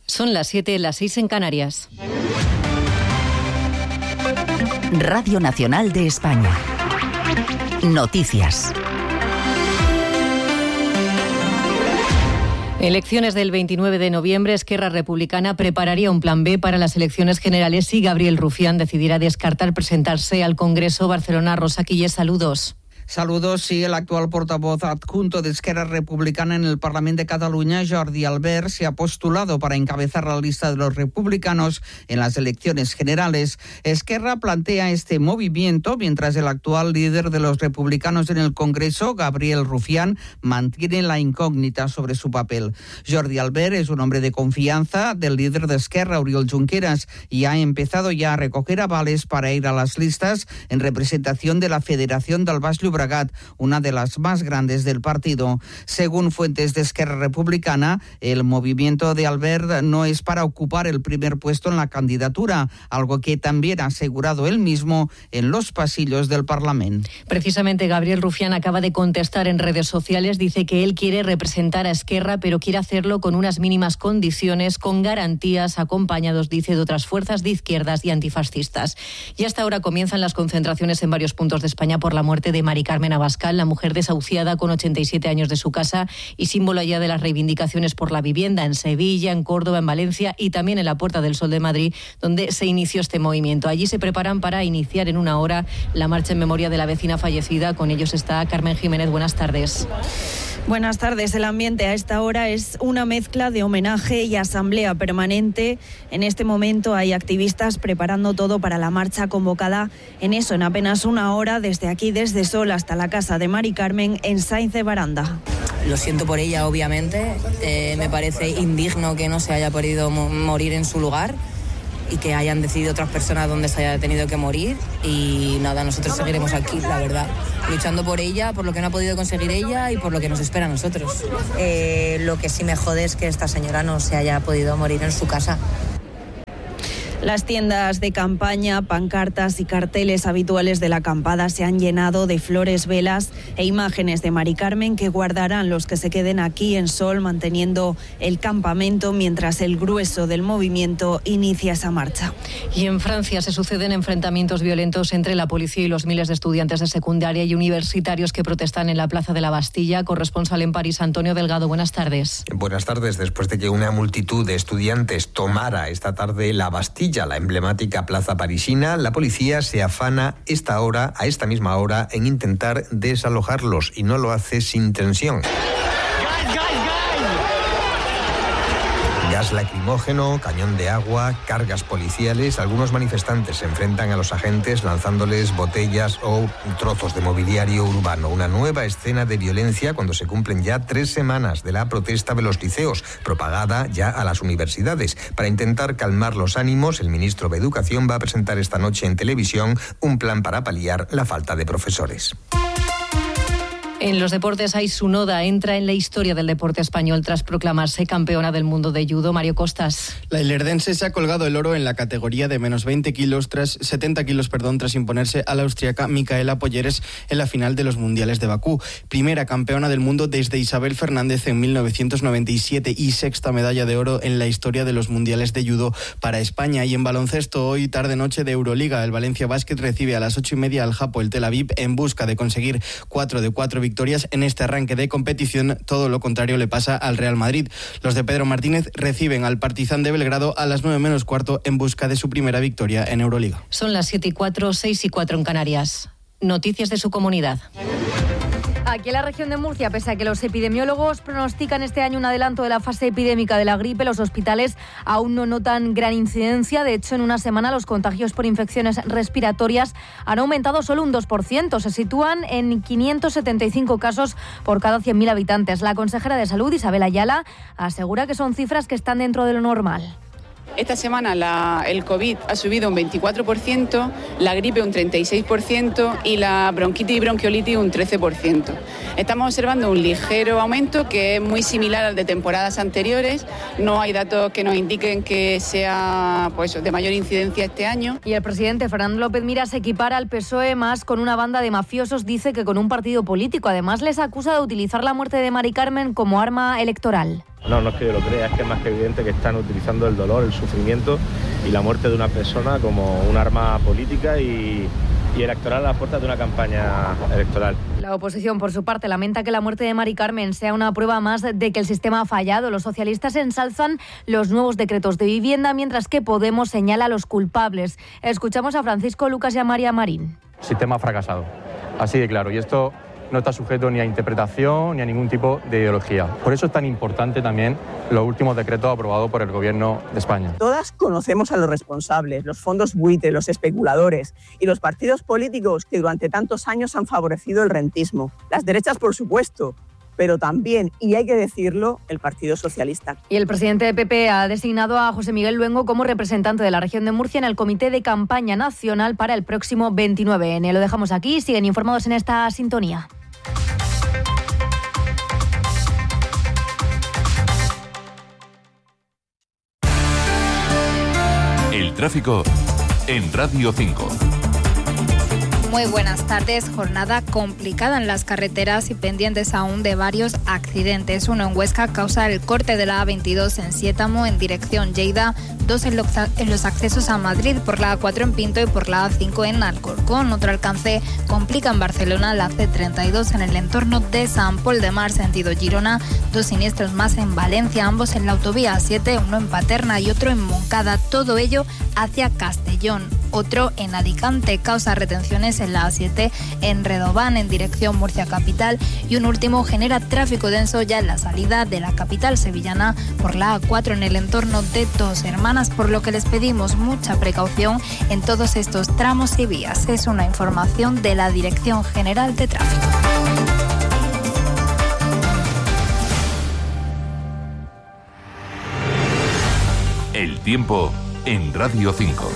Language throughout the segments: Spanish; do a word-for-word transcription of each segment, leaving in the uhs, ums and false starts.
Son las siete, las seis en Canarias. Radio Nacional de España. Noticias. Elecciones del veintinueve de noviembre. Esquerra Republicana prepararía un plan B para las elecciones generales si Gabriel Rufián decidiera descartar presentarse al Congreso. Barcelona, Rosa Quilles, saludos. Saludos. Sí, el actual portavoz adjunto de Esquerra Republicana en el Parlamento de Cataluña, Jordi Albert, se ha postulado para encabezar la lista de los republicanos en las elecciones generales. Esquerra plantea este movimiento mientras el actual líder de los republicanos en el Congreso, Gabriel Rufián, mantiene la incógnita sobre su papel. Jordi Albert es un hombre de confianza del líder de Esquerra, Oriol Junqueras, y ha empezado ya a recoger avales para ir a las listas en representación de la Federación del Baix Llobregat, una de las más grandes del partido. Según fuentes de Esquerra Republicana, el movimiento de Albert no es para ocupar el primer puesto en la candidatura, algo que también ha asegurado él mismo en los pasillos del Parlamento. Precisamente Gabriel Rufián acaba de contestar en redes sociales, dice que él quiere representar a Esquerra, pero quiere hacerlo con unas mínimas condiciones, con garantías, acompañados, dice, de otras fuerzas de izquierdas y antifascistas. Y hasta ahora comienzan las concentraciones en varios puntos de España por la muerte de Mari Carmen Abascal, la mujer desahuciada con ochenta y siete años de su casa y símbolo ya de las reivindicaciones por la vivienda en Sevilla, en Córdoba, en Valencia y también en la Puerta del Sol de Madrid, donde se inició este movimiento. Allí se preparan para iniciar en una hora la marcha en memoria de la vecina fallecida. Con ellos está Carmen Jiménez. Buenas tardes. Buenas tardes. El ambiente a esta hora es una mezcla de homenaje y asamblea permanente. En este momento hay activistas preparando todo para la marcha convocada en eso, en apenas una hora, desde aquí, desde Sol hasta la casa de Mari Carmen en Sáenz de Baranda. Lo siento por ella, obviamente. Eh, me parece indigno que no se haya podido mo- morir en su lugar y que hayan decidido otras personas donde se haya tenido que morir. Y nada, nosotros seguiremos aquí, la verdad, luchando por ella, por lo que no ha podido conseguir ella y por lo que nos espera a nosotros. Eh, lo que sí me jode es que esta señora no se haya podido morir en su casa. Las tiendas de campaña, pancartas y carteles habituales de la acampada se han llenado de flores, velas e imágenes de Mari Carmen que guardarán los que se queden aquí en Sol manteniendo el campamento mientras el grueso del movimiento inicia esa marcha. Y en Francia se suceden enfrentamientos violentos entre la policía y los miles de estudiantes de secundaria y universitarios que protestan en la Plaza de la Bastilla. Corresponsal en París, Antonio Delgado, buenas tardes. Buenas tardes. Después de que una multitud de estudiantes tomara esta tarde la Bastilla, la emblemática plaza parisina, la policía se afana esta hora, a esta misma hora, en intentar desalojarlos y no lo hace sin tensión. Gas lacrimógeno, cañón de agua, cargas policiales. Algunos manifestantes se enfrentan a los agentes lanzándoles botellas o trozos de mobiliario urbano. Una nueva escena de violencia cuando se cumplen ya tres semanas de la protesta de los liceos, propagada ya a las universidades. Para intentar calmar los ánimos, el ministro de Educación va a presentar esta noche en televisión un plan para paliar la falta de profesores. En los deportes, Aisu Noda entra en la historia del deporte español tras proclamarse campeona del mundo de judo. Mario Costas. La ilerdense se ha colgado el oro en la categoría de menos veinte kilos tras setenta kilos, perdón, tras imponerse a la austriaca Micaela Polleres en la final de los mundiales de Bakú. Primera campeona del mundo desde Isabel Fernández en mil novecientos noventa y siete y sexta medalla de oro en la historia de los mundiales de judo para España. Y en baloncesto, hoy tarde-noche de Euroliga, el Valencia Basket recibe a las ocho y media al Hapoel el Tel Aviv en busca de conseguir cuatro de cuatro victorias en este arranque de competición. Todo lo contrario le pasa al Real Madrid. Los de Pedro Martínez reciben al Partizan de Belgrado a las nueve menos cuarto en busca de su primera victoria en Euroliga. Son las siete y cuatro, seis y cuatro en Canarias. Noticias de su comunidad. Aquí en la región de Murcia, pese a que los epidemiólogos pronostican este año un adelanto de la fase epidémica de la gripe, los hospitales aún no notan gran incidencia. De hecho, en una semana los contagios por infecciones respiratorias han aumentado solo un dos por ciento. Se sitúan en quinientos setenta y cinco casos por cada cien mil habitantes. La consejera de Salud, Isabel Ayala, asegura que son cifras que están dentro de lo normal. Esta semana la, el COVID ha subido un veinticuatro por ciento, la gripe un treinta y seis por ciento y la bronquitis y bronquiolitis un trece por ciento. Estamos observando un ligero aumento que es muy similar al de temporadas anteriores. No hay datos que nos indiquen que sea pues, de mayor incidencia este año. Y el presidente Fernando López Miras equipara al P S O E más con una banda de mafiosos, dice que con un partido político. Además les acusa de utilizar la muerte de Mari Carmen como arma electoral. No, no es que yo lo crea, es que es más que evidente que están utilizando el dolor, el sufrimiento y la muerte de una persona como un arma política y, y electoral a las puertas de una campaña electoral. La oposición, por su parte, lamenta que la muerte de Mari Carmen sea una prueba más de que el sistema ha fallado. Los socialistas ensalzan los nuevos decretos de vivienda, mientras que Podemos señala a los culpables. Escuchamos a Francisco Lucas y a María Marín. El sistema ha fracasado, así de claro, y esto no está sujeto ni a interpretación ni a ningún tipo de ideología. Por eso es tan importante también los últimos decretos aprobados por el Gobierno de España. Todas conocemos a los responsables, los fondos buitre, los especuladores y los partidos políticos que durante tantos años han favorecido el rentismo. Las derechas, por supuesto, pero también, y hay que decirlo, el Partido Socialista. Y el presidente de P P ha designado a José Miguel Luengo como representante de la región de Murcia en el Comité de Campaña Nacional para el próximo veintinueve ene. Lo dejamos aquí, siguen informados en esta sintonía. El tráfico en Radio cinco. Muy buenas tardes. Jornada complicada en las carreteras y pendientes aún de varios accidentes. Uno en Huesca causa el corte de la A veintidós en Siétamo en dirección Lleida. Dos en los accesos a Madrid por la A cuatro en Pinto y por la A cinco en Alcorcón. Otro alcance complica en Barcelona la C treinta y dos en el entorno de San Pol de Mar, sentido Girona. Dos siniestros más en Valencia, ambos en la autovía A siete, uno en Paterna y otro en Moncada. Todo ello hacia Castellón. Otro en Alicante causa retenciones en la A siete en Redován en dirección Murcia capital y un último genera tráfico denso ya en la salida de la capital sevillana por la A cuatro en el entorno de Dos Hermanas, por lo que les pedimos mucha precaución en todos estos tramos y vías. Es una información de la Dirección General de Tráfico. El tiempo en Radio cinco.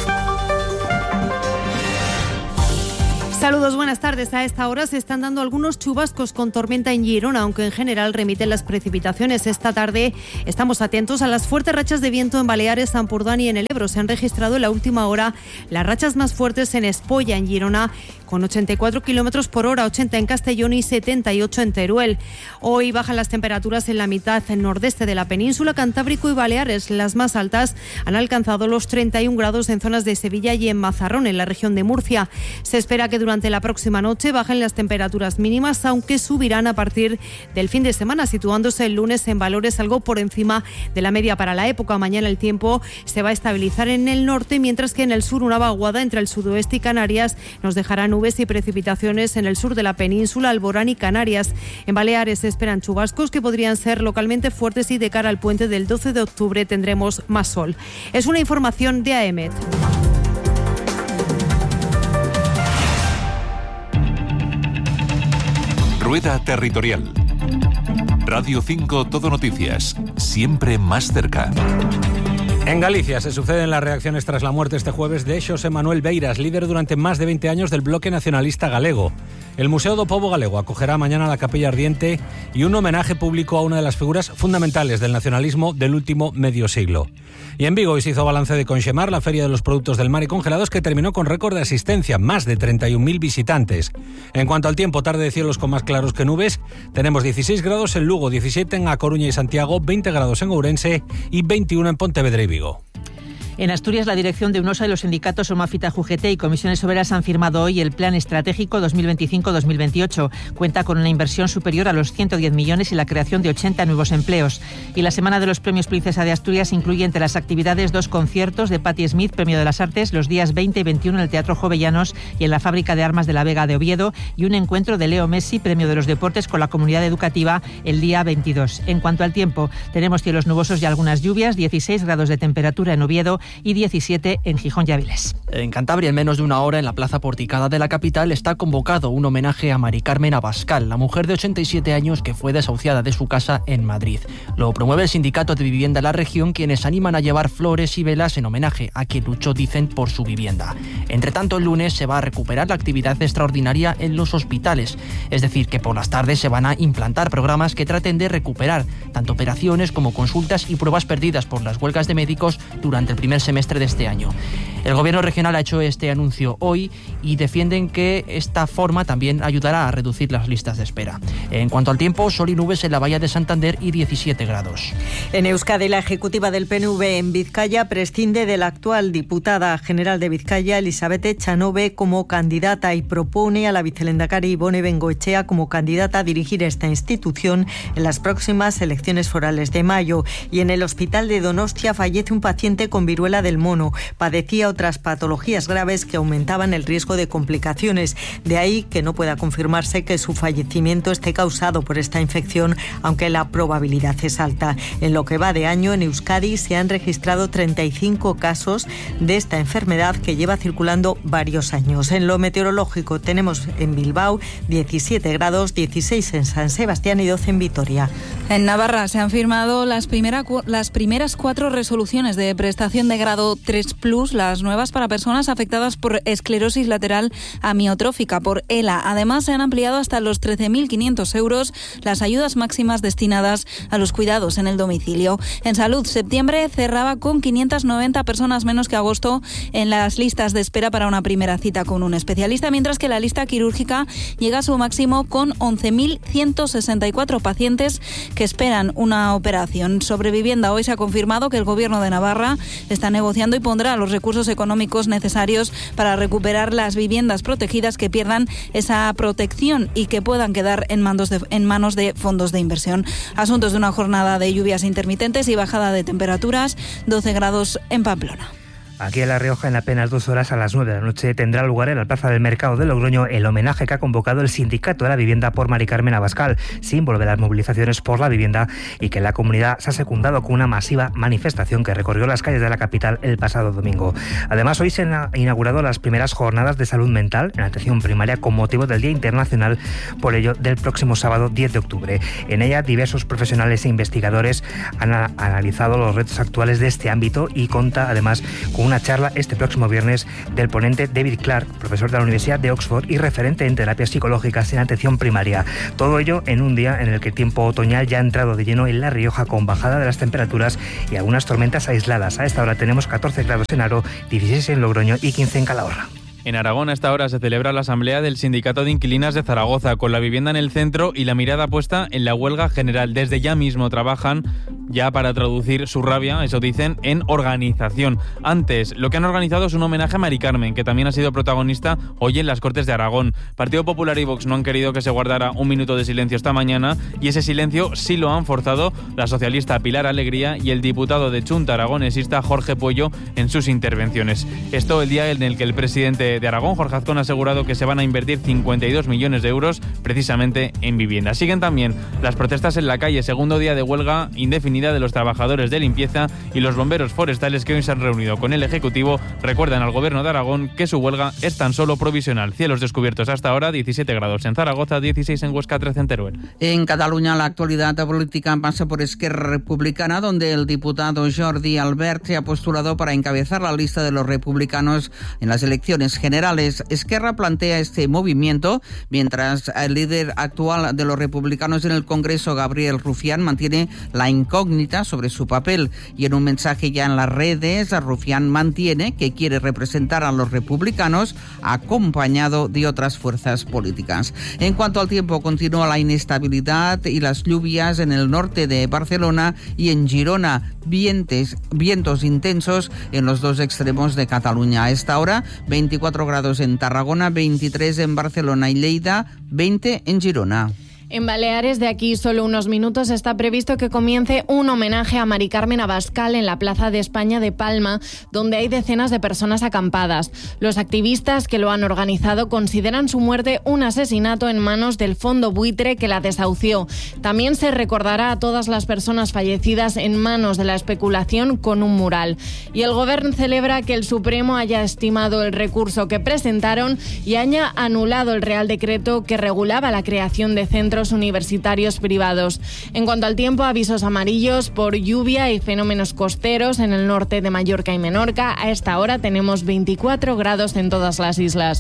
Saludos, buenas tardes. A esta hora se están dando algunos chubascos con tormenta en Girona, aunque en general remiten las precipitaciones. Esta tarde estamos atentos a las fuertes rachas de viento en Baleares, Sampurdán y en el Ebro. Se han registrado en la última hora las rachas más fuertes en Espolla, en Girona, con ochenta y cuatro kilómetros por hora, ochenta en Castellón y setenta y ocho en Teruel. Hoy bajan las temperaturas en la mitad nordeste de la península, Cantábrico y Baleares. Las más altas han alcanzado los treinta y un grados en zonas de Sevilla y en Mazarrón, en la región de Murcia. Se espera que durante la próxima noche bajen las temperaturas mínimas, aunque subirán a partir del fin de semana, situándose el lunes en valores algo por encima de la media para la época. Mañana el tiempo se va a estabilizar en el norte, mientras que en el sur una vaguada entre el sudoeste y Canarias nos dejará nubes y precipitaciones en el sur de la península, Alborán y Canarias. En Baleares se esperan chubascos que podrían ser localmente fuertes y de cara al puente del doce de octubre tendremos más sol. Es una información de A E M E T. Rueda Territorial. Radio cinco Todo Noticias, siempre más cerca. En Galicia se suceden las reacciones tras la muerte este jueves de Xosé Manuel Beiras, líder durante más de veinte años del Bloque Nacionalista Galego. El Museo do Pobo Galego acogerá mañana la Capilla Ardiente y un homenaje público a una de las figuras fundamentales del nacionalismo del último medio siglo. Y en Vigo hoy se hizo balance de Conxemar, la feria de los productos del mar y congelados, que terminó con récord de asistencia, más de treinta y un mil visitantes. En cuanto al tiempo, tarde de cielos con más claros que nubes, tenemos dieciséis grados en Lugo, diecisiete en A Coruña y Santiago, veinte grados en Ourense y veintiuno en Pontevedra y Vigo. En Asturias, la dirección de UNOSA y los sindicatos Somafita, Jugete y Comisiones Obreras han firmado hoy el Plan Estratégico dos mil veinticinco dos mil veintiocho. Cuenta con una inversión superior a los ciento diez millones y la creación de ochenta nuevos empleos. Y la Semana de los Premios Princesa de Asturias incluye entre las actividades dos conciertos de Patti Smith, Premio de las Artes, los días veinte y veintiuno en el Teatro Jovellanos y en la Fábrica de Armas de la Vega de Oviedo, y un encuentro de Leo Messi, Premio de los Deportes, con la comunidad educativa el día veintidós. En cuanto al tiempo, tenemos cielos nubosos y algunas lluvias, dieciséis grados de temperatura en Oviedo y diecisiete en Gijón y Áviles. En Cantabria, en menos de una hora, en la plaza porticada de la capital, está convocado un homenaje a Mari Carmen Abascal, la mujer de ochenta y siete años que fue desahuciada de su casa en Madrid. Lo promueve el Sindicato de Vivienda de la región, quienes animan a llevar flores y velas en homenaje a quien luchó, dicen, por su vivienda. Entre tanto, el lunes se va a recuperar la actividad extraordinaria en los hospitales, es decir, que por las tardes se van a implantar programas que traten de recuperar tanto operaciones como consultas y pruebas perdidas por las huelgas de médicos durante el primer semestre de este año. El gobierno regional ha hecho este anuncio hoy y defienden que esta forma también ayudará a reducir las listas de espera. En cuanto al tiempo, sol y nubes en la Bahía de Santander y diecisiete grados. En Euskadi, la ejecutiva del P N V en Vizcaya prescinde de la actual diputada general de Vizcaya, Elizabeth Echanove, como candidata y propone a la vicelehendakari Ibone Bengoechea como candidata a dirigir esta institución en las próximas elecciones forales de mayo. Y en el hospital de Donostia fallece un paciente con viruela del mono. Padecía otras patologías graves que aumentaban el riesgo de complicaciones. De ahí que no pueda confirmarse que su fallecimiento esté causado por esta infección, aunque la probabilidad es alta. En lo que va de año, en Euskadi se han registrado treinta y cinco casos de esta enfermedad que lleva circulando varios años. En lo meteorológico tenemos en Bilbao diecisiete grados, dieciséis en San Sebastián y doce en Vitoria. En Navarra se han firmado las, primera, las primeras cuatro resoluciones de prestación de grado tres plus, las nuevas para personas afectadas por esclerosis lateral amiotrófica, por E L A. Además, se han ampliado hasta los trece mil quinientos euros las ayudas máximas destinadas a los cuidados en el domicilio. En salud, septiembre cerraba con quinientas noventa personas menos que agosto en las listas de espera para una primera cita con un especialista, mientras que la lista quirúrgica llega a su máximo con once mil ciento sesenta y cuatro pacientes que esperan una operación. Sobre vivienda, hoy se ha confirmado que el Gobierno de Navarra está negociando y pondrá los recursos económicos necesarios para recuperar las viviendas protegidas que pierdan esa protección y que puedan quedar en, manos de, en manos de fondos de inversión. Asuntos de una jornada de lluvias intermitentes y bajada de temperaturas, doce grados en Pamplona. Aquí en La Rioja, en apenas dos horas, a las nueve de la noche, tendrá lugar en la Plaza del Mercado de Logroño el homenaje que ha convocado el Sindicato de la Vivienda por Mari Carmen Abascal, símbolo de las movilizaciones por la vivienda, y que la comunidad se ha secundado con una masiva manifestación que recorrió las calles de la capital el pasado domingo. Además, hoy se han inaugurado las primeras jornadas de salud mental en atención primaria con motivo del Día Internacional, por ello, del próximo sábado diez de octubre. En ella, diversos profesionales e investigadores han a- analizado los retos actuales de este ámbito y cuenta, además, con una charla este próximo viernes del ponente David Clark, profesor de la Universidad de Oxford y referente en terapias psicológicas en atención primaria. Todo ello en un día en el que el tiempo otoñal ya ha entrado de lleno en La Rioja, con bajada de las temperaturas y algunas tormentas aisladas. A esta hora tenemos catorce grados en Haro, dieciséis en Logroño y quince en Calahorra. En Aragón, a esta hora se celebra la asamblea del Sindicato de Inquilinas de Zaragoza, con la vivienda en el centro y la mirada puesta en la huelga general. Desde ya mismo trabajan ya para traducir su rabia, eso dicen, en organización. Antes, lo que han organizado es un homenaje a Mari Carmen, que también ha sido protagonista hoy en las Cortes de Aragón. Partido Popular y Vox no han querido que se guardara un minuto de silencio esta mañana, y ese silencio sí lo han forzado la socialista Pilar Alegría y el diputado de Chunta aragonesista Jorge Puello en sus intervenciones. Esto el día en el que el presidente de Aragón, Jorge Azcón, ha asegurado que se van a invertir cincuenta y dos millones de euros precisamente en vivienda. Siguen también las protestas en la calle, segundo día de huelga indefinida de los trabajadores de limpieza y los bomberos forestales, que hoy se han reunido con el Ejecutivo. Recuerdan al Gobierno de Aragón que su huelga es tan solo provisional. Cielos descubiertos hasta ahora, diecisiete grados en Zaragoza, dieciséis en Huesca, trece en Teruel. En Cataluña, la actualidad política pasa por Esquerra Republicana, donde el diputado Jordi Albert se ha postulado para encabezar la lista de los republicanos en las elecciones generales. Esquerra plantea este movimiento mientras el líder actual de los republicanos en el Congreso, Gabriel Rufián, mantiene la incógnita sobre su papel, y en un mensaje ya en las redes, Rufián mantiene que quiere representar a los republicanos acompañado de otras fuerzas políticas. En cuanto al tiempo, continúa la inestabilidad y las lluvias en el norte de Barcelona y en Girona, vientos, vientos intensos en los dos extremos de Cataluña. A esta hora, veinticuatro grados en Tarragona, veintitrés en Barcelona y Lleida, veinte en Girona. En Baleares, de aquí solo unos minutos, está previsto que comience un homenaje a Mari Carmen Abascal en la Plaza de España de Palma, donde hay decenas de personas acampadas. Los activistas que lo han organizado consideran su muerte un asesinato en manos del fondo buitre que la desahució. También se recordará a todas las personas fallecidas en manos de la especulación con un mural. Y el Gobierno celebra que el Supremo haya estimado el recurso que presentaron y haya anulado el Real Decreto que regulaba la creación de centros universitarios privados. En cuanto al tiempo, avisos amarillos por lluvia y fenómenos costeros en el norte de Mallorca y Menorca. A esta hora tenemos veinticuatro grados en todas las islas.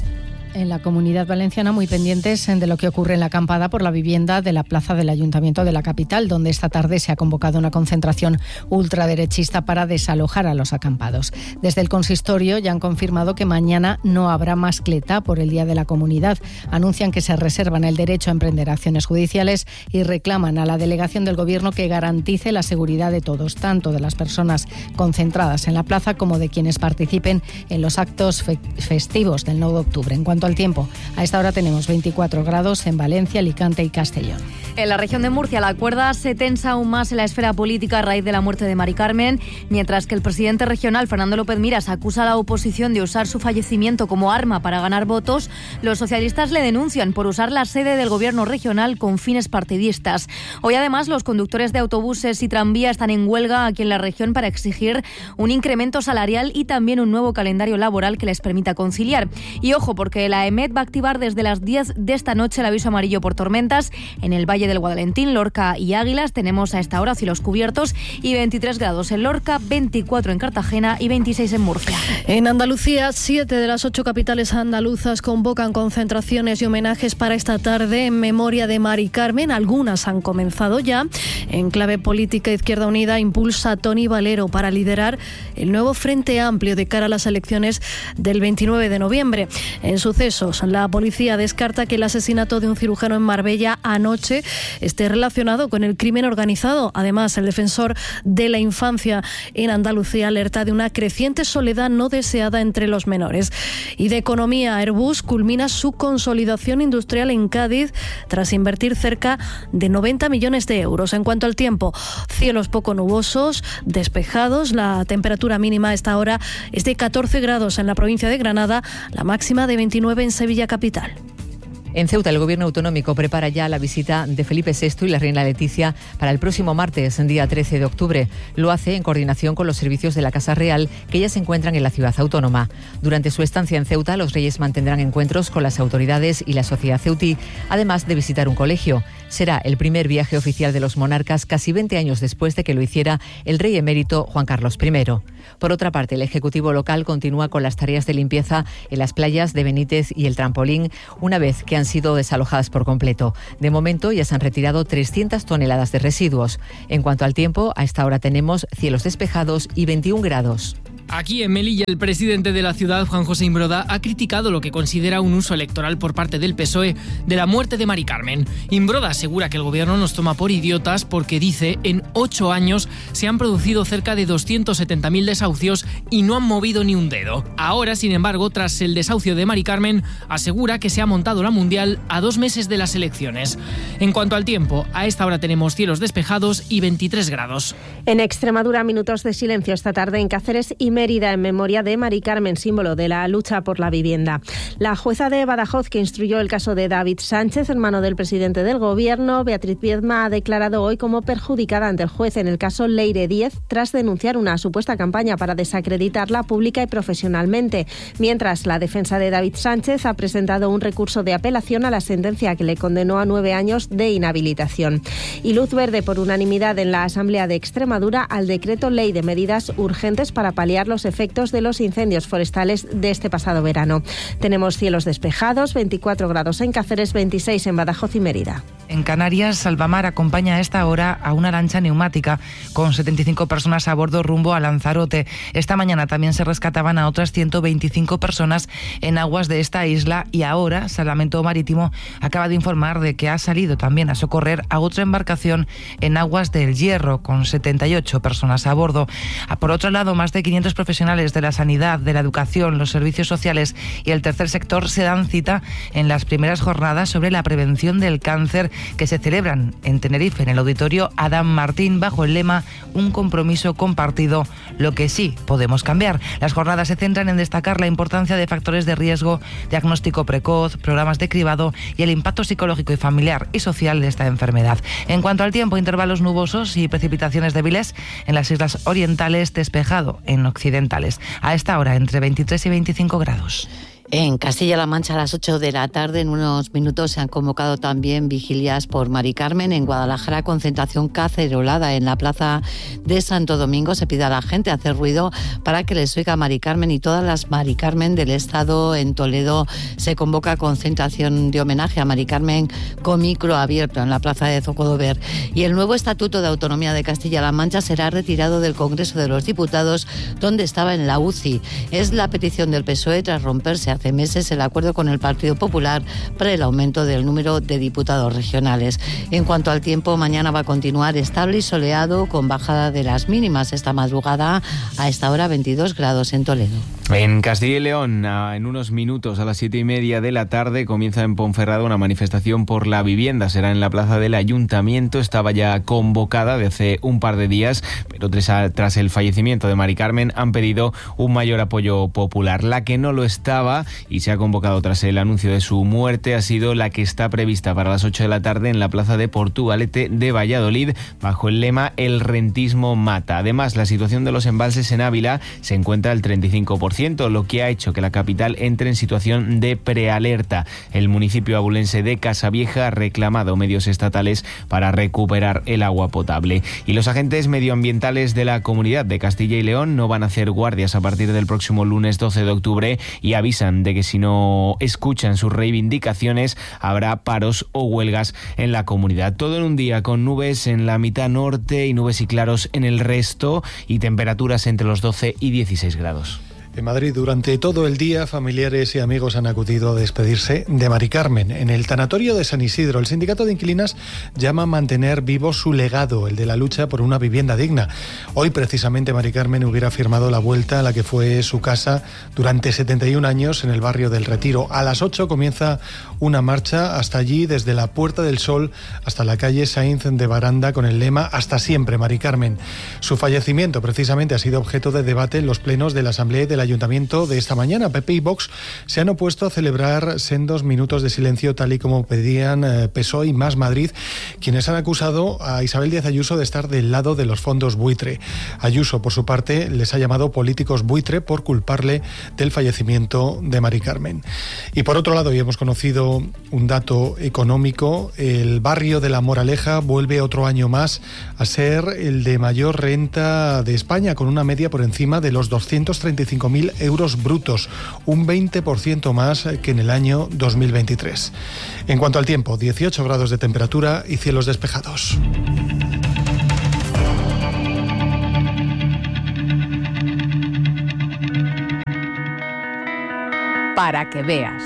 en la Comunidad Valenciana muy pendientes de lo que ocurre en la acampada por la vivienda de la plaza del Ayuntamiento de la capital, donde esta tarde se ha convocado una concentración ultraderechista para desalojar a los acampados. Desde el consistorio ya han confirmado que mañana no habrá mascleta por el Día de la Comunidad. Anuncian que se reservan el derecho a emprender acciones judiciales y reclaman a la delegación del Gobierno que garantice la seguridad de todos, tanto de las personas concentradas en la plaza como de quienes participen en los actos fe- festivos del nueve de octubre. En cuanto al tiempo, a esta hora tenemos veinticuatro grados en Valencia, Alicante y Castellón. En la región de Murcia, la cuerda se tensa aún más en la esfera política a raíz de la muerte de Mari Carmen, mientras que el presidente regional, Fernando López Miras, acusa a la oposición de usar su fallecimiento como arma para ganar votos. Los socialistas le denuncian por usar la sede del gobierno regional con fines partidistas. Hoy, además, los conductores de autobuses y tranvía están en huelga aquí en la región para exigir un incremento salarial y también un nuevo calendario laboral que les permita conciliar. Y ojo, porque la EMET va a activar desde las diez de esta noche el aviso amarillo por tormentas en el Valle del Guadalentín, Lorca y Águilas. Tenemos a esta hora cielos cubiertos y veintitrés grados en Lorca, veinticuatro en Cartagena y veintiséis en Murcia. En Andalucía, siete de las ocho capitales andaluzas convocan concentraciones y homenajes para esta tarde en memoria de Mari Carmen. Algunas han comenzado ya. En clave política, Izquierda Unida impulsa a Toni Valero para liderar el nuevo Frente Amplio de cara a las elecciones del veintinueve de noviembre. En sucesos, la policía descarta que el asesinato de un cirujano en Marbella anoche esté relacionado con el crimen organizado. Además, el defensor de la infancia en Andalucía alerta de una creciente soledad no deseada entre los menores. Y de economía, Airbus culmina su consolidación industrial en Cádiz tras invertir cerca de noventa millones de euros. En cuanto al tiempo, cielos poco nubosos, despejados. La temperatura mínima a esta hora es de catorce grados en la provincia de Granada, la máxima de veintinueve en Sevilla capital. En Ceuta, el gobierno autonómico prepara ya la visita de Felipe sexto y la reina Leticia para el próximo martes, día trece de octubre. Lo hace en coordinación con los servicios de la Casa Real, que ya se encuentran en la ciudad autónoma. Durante su estancia en Ceuta, los reyes mantendrán encuentros con las autoridades y la sociedad ceutí, además de visitar un colegio. Será el primer viaje oficial de los monarcas casi veinte años después de que lo hiciera el rey emérito Juan Carlos primero. Por otra parte, el Ejecutivo local continúa con las tareas de limpieza en las playas de Benítez y el Trampolín, una vez que han sido desalojadas por completo. De momento ya se han retirado trescientas toneladas de residuos. En cuanto al tiempo, a esta hora tenemos cielos despejados y veintiún grados. Aquí en Melilla, el presidente de la ciudad, Juan José Imbroda, ha criticado lo que considera un uso electoral por parte del P S O E de la muerte de Mari Carmen. Imbroda asegura que el gobierno nos toma por idiotas porque, dice, en ocho años se han producido cerca de doscientos setenta mil desahucios y no han movido ni un dedo. Ahora, sin embargo, tras el desahucio de Mari Carmen, asegura que se ha montado la Mundial a dos meses de las elecciones. En cuanto al tiempo, a esta hora tenemos cielos despejados y veintitrés grados. En Extremadura, minutos de silencio esta tarde en Cáceres y Mérida en memoria de Mari Carmen, símbolo de la lucha por la vivienda. La jueza de Badajoz que instruyó el caso de David Sánchez, hermano del presidente del gobierno, Beatriz Viedma, ha declarado hoy como perjudicada ante el juez en el caso Leire diez tras denunciar una supuesta campaña para desacreditarla pública y profesionalmente. Mientras, la defensa de David Sánchez ha presentado un recurso de apelación a la sentencia que le condenó a nueve años de inhabilitación. Y luz verde por unanimidad en la Asamblea de Extremadura al decreto ley de medidas urgentes para paliar los efectos de los incendios forestales de este pasado verano. Tenemos cielos despejados, veinticuatro grados en Cáceres, veintiséis en Badajoz y Mérida. En Canarias, Salvamar acompaña a esta hora a una lancha neumática con setenta y cinco personas a bordo rumbo a Lanzarote. Esta mañana también se rescataban a otras ciento veinticinco personas en aguas de esta isla y ahora Salvamento Marítimo acaba de informar de que ha salido también a socorrer a otra embarcación en aguas del Hierro con setenta y ocho personas a bordo. Por otro lado, más de quinientos profesionales de la sanidad, de la educación, los servicios sociales y el tercer sector se dan cita en las primeras jornadas sobre la prevención del cáncer que se celebran en Tenerife, en el auditorio Adam Martín, bajo el lema Un compromiso compartido, lo que sí podemos cambiar. Las jornadas se centran en destacar la importancia de factores de riesgo, diagnóstico precoz, programas de cribado y el impacto psicológico y familiar y social de esta enfermedad. En cuanto al tiempo, intervalos nubosos y precipitaciones débiles en las islas orientales, despejado en occidentales. A esta hora, entre veintitrés y veinticinco grados. En Castilla-La Mancha a las ocho de la tarde, en unos minutos, se han convocado también vigilias por Mari Carmen. En Guadalajara, concentración cacerolada en la plaza de Santo Domingo. Se pide a la gente hacer ruido para que les oiga Mari Carmen y todas las Mari Carmen del Estado. En Toledo se convoca concentración de homenaje a Mari Carmen con micro abierto en la plaza de Zocodover. Y el nuevo Estatuto de Autonomía de Castilla-La Mancha será retirado del Congreso de los Diputados, donde estaba en la U C I. Es la petición del P S O E tras romperse hace meses el acuerdo con el Partido Popular para el aumento del número de diputados regionales. En cuanto al tiempo, mañana va a continuar estable y soleado, con bajada de las mínimas esta madrugada, a esta hora veintidós grados en Toledo. En Castilla y León, en unos minutos, a las siete y media de la tarde, comienza en Ponferrada una manifestación por la vivienda. Será en la plaza del Ayuntamiento. Estaba ya convocada de hace un par de días, pero tras, tras el fallecimiento de Mari Carmen han pedido un mayor apoyo popular. La que no lo estaba y se ha convocado tras el anuncio de su muerte ha sido la que está prevista para las ocho de la tarde en la plaza de Portugalete de Valladolid, bajo el lema "El rentismo mata". Además, la situación de los embalses en Ávila se encuentra al treinta y cinco por ciento, lo que ha hecho que la capital entre en situación de prealerta. El municipio abulense de Casavieja ha reclamado medios estatales para recuperar el agua potable. Y los agentes medioambientales de la Comunidad de Castilla y León no van a hacer guardias a partir del próximo lunes doce de octubre y avisan de que si no escuchan sus reivindicaciones habrá paros o huelgas en la comunidad. Todo en un día con nubes en la mitad norte y nubes y claros en el resto, y temperaturas entre los doce y dieciséis grados. En Madrid, durante todo el día, familiares y amigos han acudido a despedirse de Mari Carmen. En el tanatorio de San Isidro, el sindicato de inquilinas llama a mantener vivo su legado, el de la lucha por una vivienda digna. Hoy, precisamente, Mari Carmen hubiera firmado la vuelta a la que fue su casa durante setenta y un años en el barrio del Retiro. A las ocho comienza una marcha hasta allí, desde la Puerta del Sol hasta la calle Sainz de Baranda, con el lema "Hasta siempre, Mari Carmen". Su fallecimiento, precisamente, ha sido objeto de debate en los plenos de la Asamblea y del Ayuntamiento de esta mañana. P P y Vox se han opuesto a celebrar sendos minutos de silencio, tal y como pedían eh, P S O E y Más Madrid, quienes han acusado a Isabel Díaz Ayuso de estar del lado de los fondos buitre. Ayuso, por su parte, les ha llamado políticos buitre por culparle del fallecimiento de Mari Carmen. Y por otro lado, hoy hemos conocido un dato económico. El barrio de La Moraleja vuelve otro año más a ser el de mayor renta de España, con una media por encima de los doscientos treinta y cinco mil euros brutos, un veinte por ciento más que en el año dos mil veintitrés. En cuanto al tiempo, dieciocho grados de temperatura y cielos despejados. Para que veas.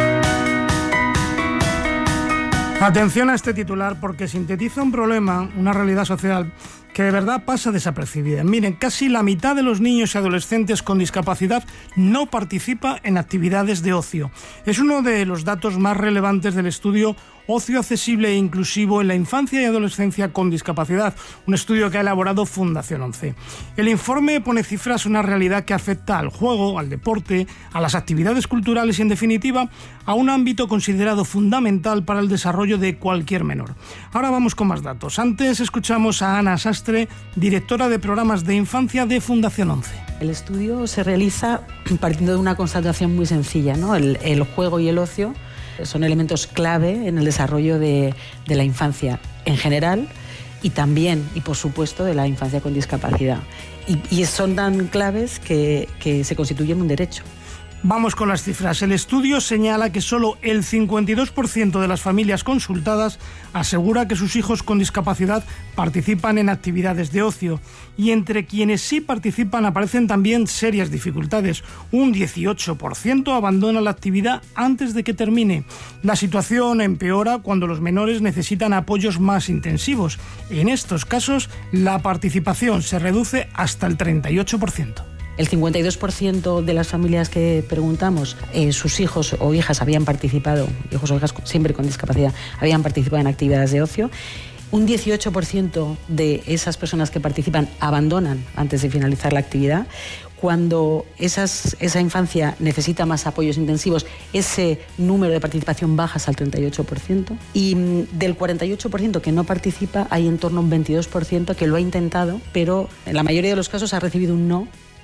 Atención a este titular, porque sintetiza un problema, una realidad social que de verdad pasa desapercibida. Miren, casi la mitad de los niños y adolescentes con discapacidad no participa en actividades de ocio. Es uno de los datos más relevantes del estudio Ocio accesible e inclusivo en la infancia y adolescencia con discapacidad, un estudio que ha elaborado Fundación once. El informe pone cifras a una realidad que afecta al juego, al deporte, a las actividades culturales y, en definitiva, a un ámbito considerado fundamental para el desarrollo de cualquier menor. Ahora vamos con más datos. Antes escuchamos a Ana Sastre, directora de programas de infancia de Fundación once. El estudio se realiza partiendo de una constatación muy sencilla, ¿no? El, el juego y el ocio son elementos clave en el desarrollo de, de la infancia en general y también, y por supuesto, de la infancia con discapacidad. Y, y son tan claves que, que se constituyen un derecho. Vamos con las cifras. El estudio señala que solo el cincuenta y dos por ciento de las familias consultadas asegura que sus hijos con discapacidad participan en actividades de ocio, y entre quienes sí participan aparecen también serias dificultades. Un dieciocho por ciento abandona la actividad antes de que termine. La situación empeora cuando los menores necesitan apoyos más intensivos. En estos casos, la participación se reduce hasta el treinta y ocho por ciento. El cincuenta y dos por ciento de las familias que preguntamos, eh, sus hijos o hijas habían participado, hijos o hijas siempre con discapacidad, habían participado en actividades de ocio. Un dieciocho por ciento de esas personas que participan abandonan antes de finalizar la actividad. Cuando esas, esa infancia necesita más apoyos intensivos, ese número de participación baja hasta el treinta y ocho por ciento. Y del cuarenta y ocho por ciento que no participa, hay en torno a un veintidós por ciento que lo ha intentado, pero en la mayoría de los casos ha recibido un no.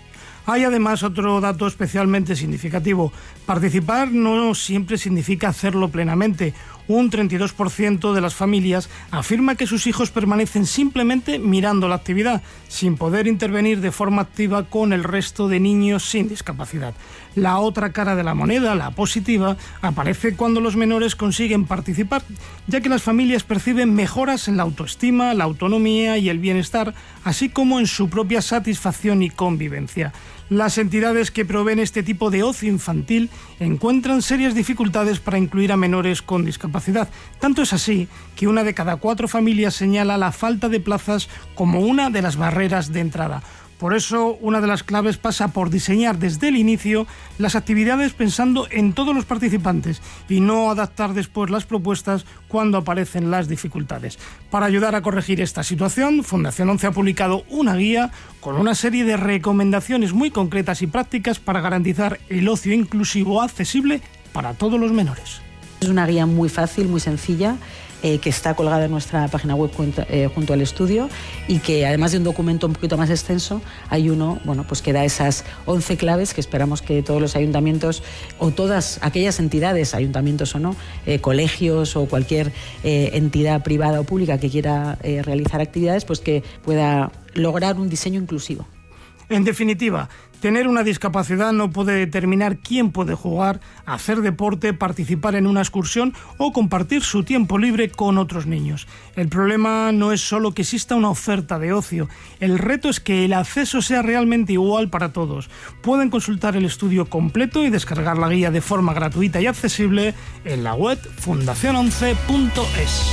Hay además otro dato especialmente significativo. Participar no siempre significa hacerlo plenamente. Un treinta y dos por ciento de las familias afirma que sus hijos permanecen simplemente mirando la actividad, sin poder intervenir de forma activa con el resto de niños sin discapacidad. La otra cara de la moneda, la positiva, aparece cuando los menores consiguen participar, ya que las familias perciben mejoras en la autoestima, la autonomía y el bienestar, así como en su propia satisfacción y convivencia. Las entidades que proveen este tipo de ocio infantil encuentran serias dificultades para incluir a menores con discapacidad. Tanto es así que una de cada cuatro familias señala la falta de plazas como una de las barreras de entrada. Por eso, una de las claves pasa por diseñar desde el inicio las actividades pensando en todos los participantes y no adaptar después las propuestas cuando aparecen las dificultades. Para ayudar a corregir esta situación, Fundación once ha publicado una guía con una serie de recomendaciones muy concretas y prácticas para garantizar el ocio inclusivo accesible para todos los menores. Es una guía muy fácil, muy sencilla, eh, que está colgada en nuestra página web junto, eh, junto al estudio, y que además de un documento un poquito más extenso, hay uno bueno, pues que da esas once claves que esperamos que todos los ayuntamientos o todas aquellas entidades, ayuntamientos o no, eh, colegios o cualquier eh, entidad privada o pública que quiera eh, realizar actividades, pues que pueda lograr un diseño inclusivo. En definitiva, tener una discapacidad no puede determinar quién puede jugar, hacer deporte, participar en una excursión o compartir su tiempo libre con otros niños. El problema no es solo que exista una oferta de ocio, el reto es que el acceso sea realmente igual para todos. Pueden consultar el estudio completo y descargar la guía de forma gratuita y accesible en la web fundación once punto es.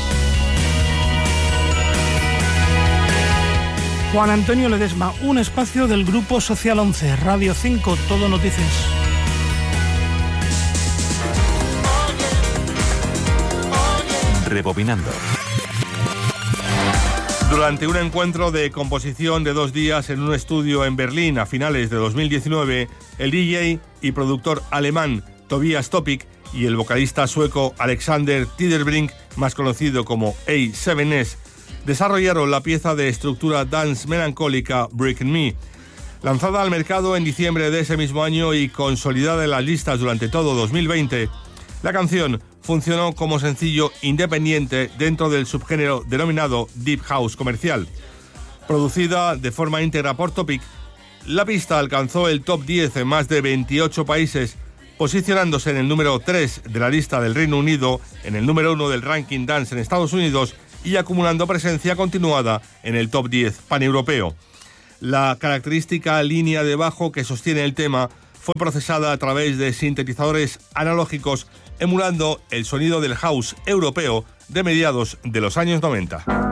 Juan Antonio Ledesma, un espacio del Grupo Social once, Radio cinco, Todo Noticias. Rebobinando. Durante un encuentro de composición de dos días en un estudio en Berlín a finales de dos mil diecinueve, el D J y productor alemán Tobias Topic y el vocalista sueco Alexander Tiderbrink, más conocido como A siete S, desarrollaron la pieza de estructura dance melancólica Breaking Me. Lanzada al mercado en diciembre de ese mismo año y consolidada en las listas durante todo dos mil veinte, la canción funcionó como sencillo independiente dentro del subgénero denominado Deep House comercial. Producida de forma íntegra por Topic, la pista alcanzó el top diez en más de veintiocho países, posicionándose en el número tres de la lista del Reino Unido, en el número uno del ranking dance en Estados Unidos y acumulando presencia continuada en el top diez paneuropeo. La característica línea de bajo que sostiene el tema fue procesada a través de sintetizadores analógicos, emulando el sonido del house europeo de mediados de los años noventa.